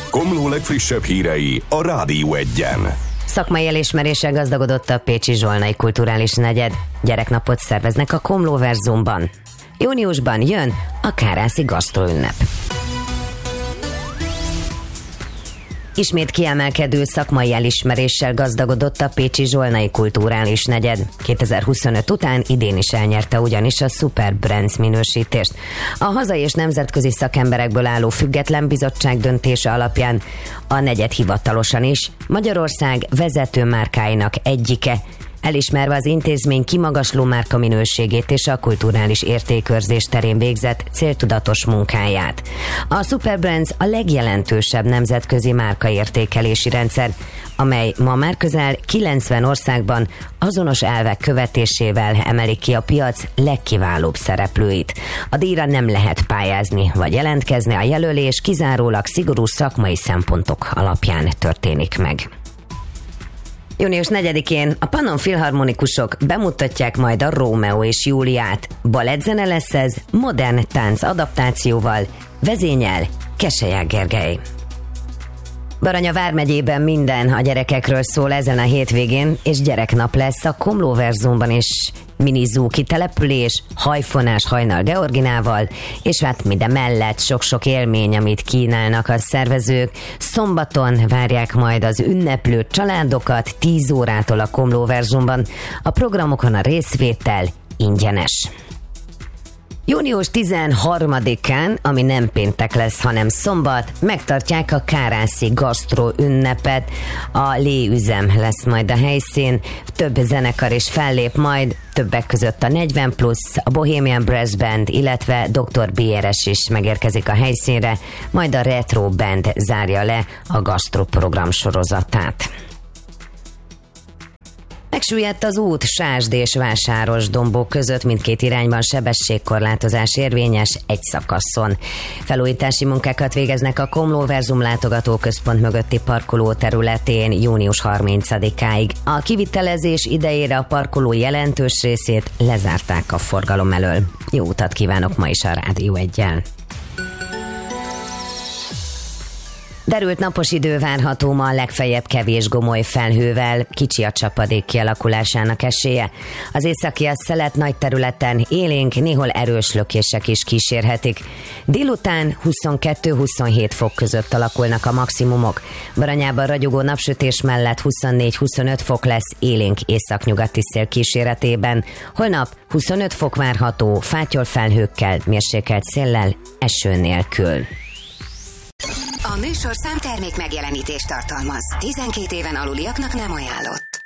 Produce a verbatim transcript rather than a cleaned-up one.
Komló legfrissebb hírei a Rádió Egyen. Szakmai elismeréssel gazdagodott a pécsi zsolnai kulturális negyed. Gyereknapot szerveznek a Komlóverzumban. Júniusban jön a kárászi gasztroünnep. Ismét kiemelkedő szakmai elismeréssel gazdagodott a pécsi zsolnai kulturális negyed. kétezer-huszonöt után idén is elnyerte ugyanis a Super Brands minősítést. A hazai és nemzetközi szakemberekből álló független bizottság döntése alapján a negyed hivatalosan is Magyarország vezető márkáinak egyike, elismerve az intézmény kimagasló márka minőségét és a kulturális értékőrzés terén végzett céltudatos munkáját. A Super Brands a legjelentősebb nemzetközi márkaértékelési rendszer, amely ma már közel kilencven országban azonos elvek követésével emelik ki a piac legkiválóbb szereplőit. A díjra nem lehet pályázni vagy jelentkezni, a jelölés kizárólag szigorú szakmai szempontok alapján történik meg. Június negyedikén a Pannon Filharmonikusok bemutatják majd a Rómeó és Júliát. Balettzene lesz ez, modern tánc adaptációval, vezényel Keselyák Gergely. Baranya vármegyében minden a gyerekekről szól ezen a hétvégén, és gyereknap lesz a Komlóverzumban is. Minizú kitelepülés, hajfonás Hajnal Georginával, és hát minden mellett sok-sok élmény, amit kínálnak a szervezők. Szombaton várják majd az ünneplő családokat tíz órától a Komlóverzumban. A programokon a részvétel ingyenes. Június tizenharmadikán, ami nem péntek lesz, hanem szombat, megtartják a kárászi gasztro ünnepet. A Léüzem lesz majd a helyszín, több zenekar is fellép majd, többek között a negyven plusz, a Bohemian Brass Band, illetve doktor bé er es is megérkezik a helyszínre, majd a Retro Band zárja le a gasztro program sorozatát. Megsüllyedt az út Sásd és Vásáros Dombó között, mindkét irányban sebességkorlátozás érvényes egy szakaszon. Felújítási munkákat végeznek a Komlóverzum látogatóközpont mögötti parkoló területén június harmincadikáig. A kivitelezés idejére a parkoló jelentős részét lezárták a forgalom elől. Jó utat kívánok ma is a Rádió Eggyel. Derült napos idő várható ma, legfeljebb kevés gomoly felhővel, kicsi a csapadék kialakulásának esélye. Az északi a szelet nagy területen élénk, néhol erős lökések is kísérhetik. Délután huszonkettő-huszonhét fok között alakulnak a maximumok. Baranyában ragyogó napsütés mellett huszonnégy-huszonöt fok lesz élénk északnyugati szél kíséretében. Holnap huszonöt fok várható, fátyol felhőkkel, mérsékelt széllel, eső nélkül. A műsorszám termék megjelenítést tartalmaz. tizenkét éven aluliaknak nem ajánlott.